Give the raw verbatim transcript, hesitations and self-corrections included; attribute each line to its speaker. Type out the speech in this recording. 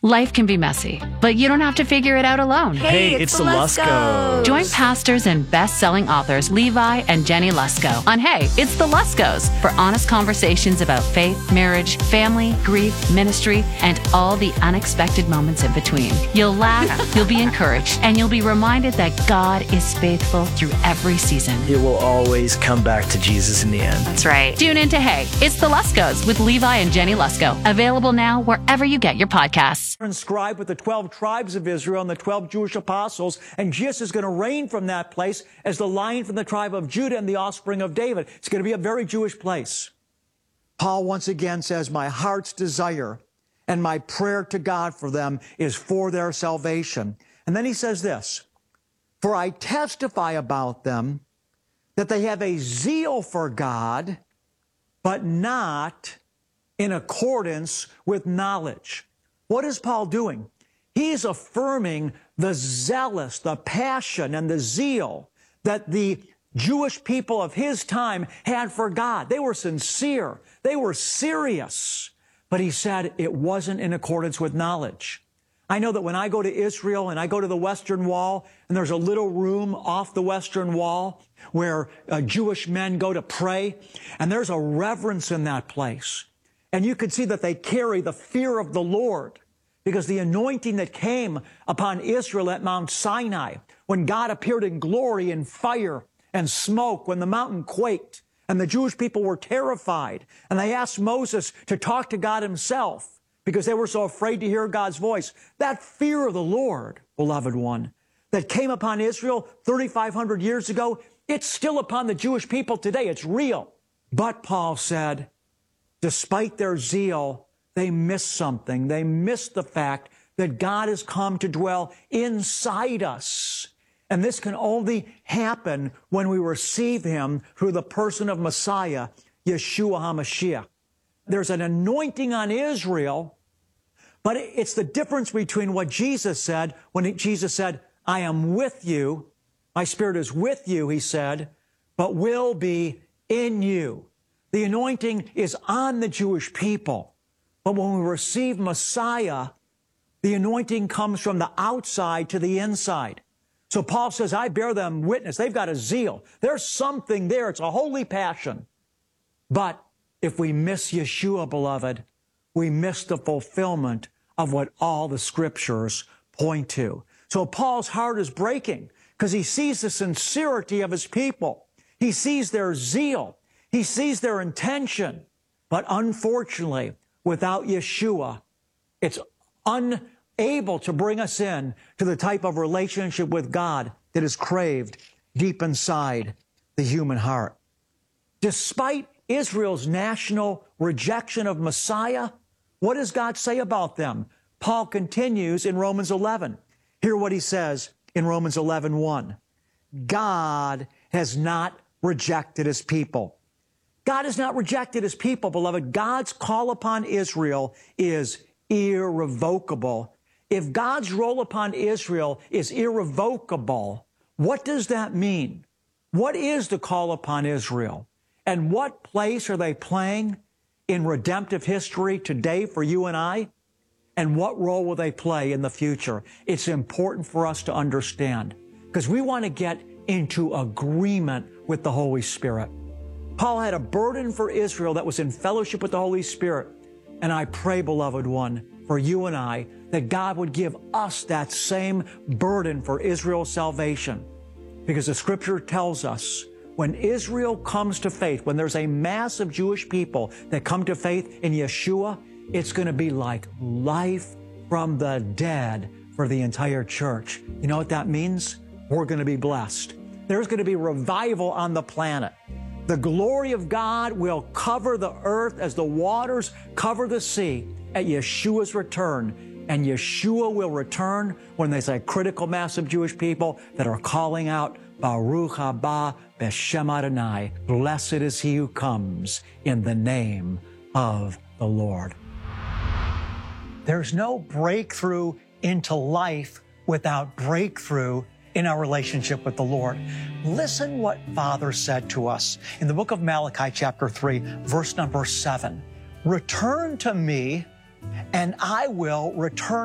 Speaker 1: Life can be messy, but you don't have to figure it out alone.
Speaker 2: Hey,
Speaker 3: Hey,
Speaker 2: it's,
Speaker 3: it's
Speaker 2: the
Speaker 3: the
Speaker 2: Luskos.
Speaker 1: Join pastors and best-selling authors Levi and Jenny Lusko on Hey, It's the Luskos for honest conversations about faith, marriage, family, grief, ministry, and all the unexpected moments in between. You'll laugh, you'll be encouraged, and you'll be reminded that God is faithful through every season.
Speaker 2: It will always come back to Jesus in the end.
Speaker 1: That's right. Tune in to Hey, It's the Luskos with Levi and Jenny Lusko. Available now wherever you get your podcasts.
Speaker 4: Inscribed with the twelve tribes of Israel and the twelve Jewish apostles, and Jesus is going to reign from that place as the Lion from the tribe of Judah and the offspring of David. It's going to be a very Jewish place. Paul once again says, my heart's desire and my prayer to God for them is for their salvation. And then he says this, for I testify about them that they have a zeal for God, but not in accordance with knowledge. What is Paul doing? He's affirming the zealous, the passion, and the zeal that the Jewish people of his time had for God. They were sincere. They were serious. But he said it wasn't in accordance with knowledge. I know that when I go to Israel and I go to the Western Wall, and there's a little room off the Western Wall where uh, Jewish men go to pray, and there's a reverence in that place. And you could see that they carry the fear of the Lord, because the anointing that came upon Israel at Mount Sinai, when God appeared in glory and fire and smoke, when the mountain quaked and the Jewish people were terrified, and they asked Moses to talk to God himself because they were so afraid to hear God's voice. That fear of the Lord, beloved one, that came upon Israel thirty-five hundred years ago, it's still upon the Jewish people today. It's real. But Paul said, despite their zeal, they missed something. They missed the fact that God has come to dwell inside us. And this can only happen when we receive him through the person of Messiah, Yeshua HaMashiach. There's an anointing on Israel, but it's the difference between what Jesus said when Jesus said, I am with you. My spirit is with you, he said, but will be in you. The anointing is on the Jewish people. But when we receive Messiah, the anointing comes from the outside to the inside. So Paul says, I bear them witness. They've got a zeal. There's something there. It's a holy passion. But if we miss Yeshua, beloved, we miss the fulfillment of what all the scriptures point to. So Paul's heart is breaking because he sees the sincerity of his people. He sees their zeal. He sees their intention, but unfortunately, without Yeshua, it's unable to bring us in to the type of relationship with God that is craved deep inside the human heart. Despite Israel's national rejection of Messiah, what does God say about them? Paul continues in Romans eleven. Hear what he says in Romans eleven one. God has not rejected his people. God has not rejected his people, beloved. God's call upon Israel is irrevocable. If God's role upon Israel is irrevocable, what does that mean? What is the call upon Israel? And what place are they playing in redemptive history today for you and I? And what role will they play in the future? It's important for us to understand because we want to get into agreement with the Holy Spirit. Paul had a burden for Israel that was in fellowship with the Holy Spirit. And I pray, beloved one, for you and I, that God would give us that same burden for Israel's salvation. Because the scripture tells us when Israel comes to faith, when there's a mass of Jewish people that come to faith in Yeshua, it's going to be like life from the dead for the entire church. You know what that means? We're going to be blessed. There's going to be revival on the planet. The glory of God will cover the earth as the waters cover the sea at Yeshua's return. And Yeshua will return when there's a critical mass of Jewish people that are calling out, Baruch haba b'shem Adonai. Blessed is he who comes in the name of the Lord. There's no breakthrough into life without breakthrough in our relationship with the Lord. Listen what Father said to us in the book of Malachi, chapter three, verse number seven. Return to me, and I will return